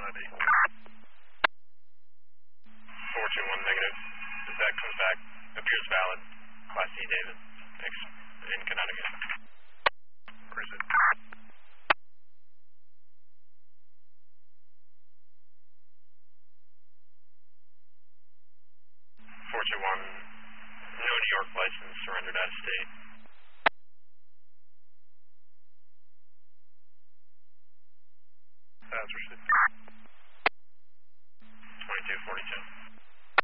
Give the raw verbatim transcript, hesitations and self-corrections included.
Kennedy. four two one negative. If that comes back, appears valid. Class C, David. Thanks. In Connecticut. Where is it? four two one, no New York license, surrendered out of state. That's received. twenty-two forty-two.